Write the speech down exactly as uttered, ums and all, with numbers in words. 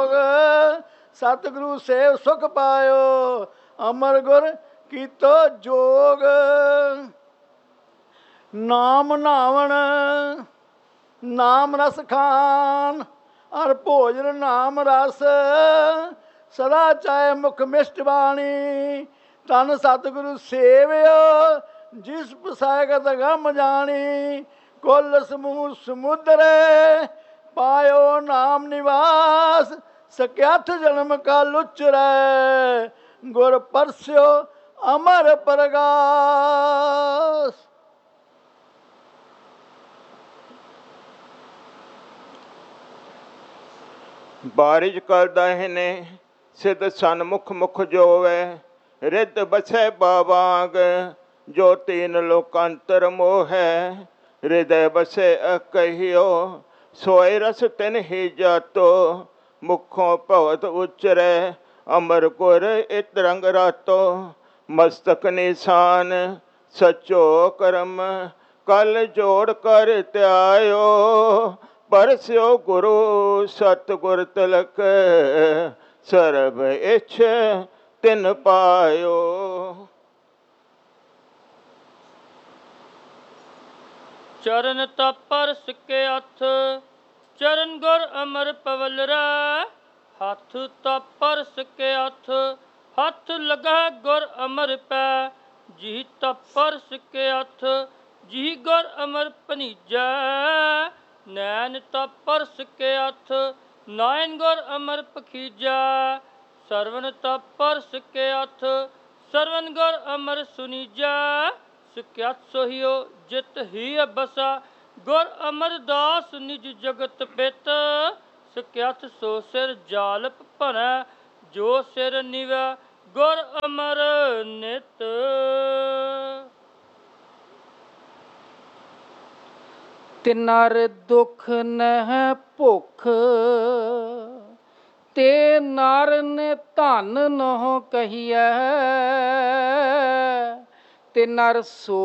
ਭੋਗ, ਸਤਿਗੁਰੂ ਸੇਵ ਸੁਖ ਪਾਇਓ, ਅਮਰ ਗੁਰ ਕੀਤੋ ਜੋਗ। ਨਾਮ ਨਾਵਣ ਨਾਮ ਰਸ ਖਾਨ, ਅਰ ਭੋਜਨ ਨਾਮ ਰਸ, ਸਦਾ ਚਾਹੇ ਮੁਖ ਮਿਸ਼ਟ ਬਾਣੀ। ਧੰਨ ਸਤਿਗੁਰੂ ਸੇਵਿਓ, ਜਿਸ ਪਸਾਗਤ ਗਮ ਜਾਣੀ। ਕੁਲ ਸਮੂਹ ਸਮੁੰਦਰੇ, ਪਾਇਓ ਨਾਮ ਨਿਵਾਸ। ਸਕਿਆਥ ਜਨਮ ਕਾਲ ਉਚਰੈ, ਗੁਰ ਪਰਸਿਓ ਅਮਰ ਪ੍ਰਗਾਸ। ਬਾਰਿਜ ਕਰਦਾ ਨੇ ਸਿਧ ਸਨਮੁਖ ਮੁਖ ਜੋਵੈ। ਰਿੱਧ ਬਸੈ ਬਾਵਾਂਗ, ਜੋ ਤੀਨ ਲੋਕਾਂਤਰ ਮੋਹੈ। ਹਿਰਦੈ ਬਸੈ ਅਕਹਿਓ, ਸੋਇ ਰਸ ਤਿਨ ਹੀ ਜਾਤੋ। ਮੁਖੋਂ ਭਵਤ ਉਚਰੈ, ਅਮਰ ਗੁਰ ਇਤ ਰੰਗ ਰਾਤੋ। ਮਸਤਕ ਨਿਸ਼ਾਨ ਸਚੋ ਕਰਮ, ਕਲ ਜੋੜ ਕਰ ਧਿਆਇਓ। ਪਰਸਿਓ ਗੁਰੂ ਸਤਿਗੁਰ ਤਿਲਕ, ਸਰਬ ਇਛ ਤਿਨ ਪਾਇਓ। ਚਰਨ ਤਪਰ ਸਿੱਕੇ ਹੱਥ, ਚਰਨ ਗੁਰ ਅਮਰ ਪਵਲ ਰੈ। ਹੱਥ ਤਪਰ ਸਿੱਕੇ ਹੱਥ, ਹੱਥ ਲਗਾ ਗੁਰ ਅਮਰ ਪੈ। ਜੀ ਤਪਰ ਸਿੱਕੇ ਹੱਥ, ਜੀ ਗੁਰ ਅਮਰ ਭਣੀਜੈ। ਨੈਣ ਤਪਰ ਸਿੱਕੇ ਹੱਥ, ਨਾਇਨ ਗੁਰ ਅਮਰ ਪਖੀਜੈ। ਸਰਵਨ ਤਪਰ ਸਿੱਕੇ ਹੱਥ, ਸਰਵਨ ਗੁਰ ਅਮਰ ਸੁਣੀਜੈ। ਸਿੱਖਿਆਤ ਸੋਹੀਓ ਜਿਤ ਹੀ ਬਸਾ, ਗੁਰ ਅਮਰਦਾਸ ਨਿਜ ਜਗਤ ਪਿਤ। ਸਿੱਖਿਆਤ ਸੋ ਸਿਰ ਜਾਲਪ ਭਰੈ, ਜੋ ਸਿਰ ਨਿਵੈ ਗੁਰ ਅਮਰ ਨਿਤ। ਤਿਨਰ ਦੁਖ ਨਹਿ ਭੁਖ, ਤੇ ਨਰ ਨੇ ਧਨ ਨਹੁ ਕਹੀਐ। ਤੇ ਨਰ ਸੋ